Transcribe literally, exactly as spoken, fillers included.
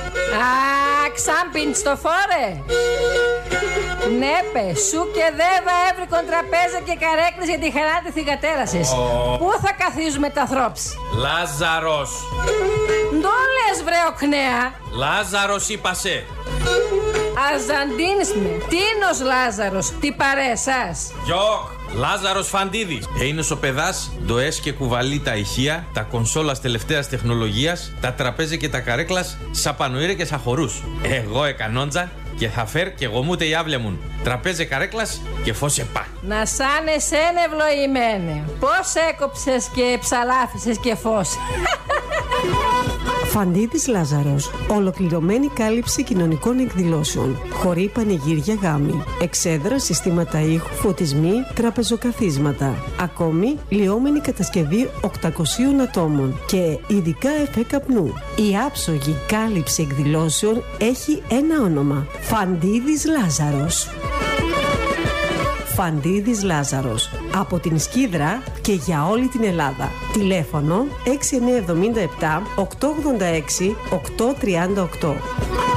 Α, ξάμπιν στο φόρε. Ναι, πε, σου και δέβα έβρικον τραπέζα και καρέκλες για τη χαρά τη θυγατέρασες. Oh. Πού θα καθίζουμε τα θρόψ? Λάζαρος. Ντο λες βρε οκνέα. Λάζαρος είπασε. Αζαντίνς με. Τίνος Λάζαρος, τι παρέσας. Γιοκ. Λάζαρος Φαντίδης. Έινος ο παιδάς, ντοές και κουβαλεί τα ηχεία, τα κονσόλας τελευταίας τεχνολογίας, τα τραπέζια και τα καρέκλας, σαπανοήρε και σαχωρούς. Εγώ εκανόντζα και θα φέρ και γομούτε η άβλια μου. Τραπέζε καρέκλας και φώσε πά. Να σαν εσέν ευλογημένε. Πώς έκοψες και ψαλάφισες και φως. Φαντίδης Λάζαρος. Ολοκληρωμένη κάλυψη κοινωνικών εκδηλώσεων. Χωρί πανηγύρια γάμοι. Εξέδρα, συστήματα ήχου, φωτισμοί, τραπεζοκαθίσματα. Ακόμη, λιώμενη κατασκευή οκτακοσίων ατόμων και ειδικά εφέ καπνού. Η άψογη κάλυψη εκδηλώσεων έχει ένα όνομα. Φαντίδης Λάζαρος. Φαντίδης Λάζαρος. Από την Σκύδρα και για όλη την Ελλάδα. Τηλέφωνο έξι εννιά επτά επτά οκτώ ογδόντα έξι οκτώ τριάντα οκτώ.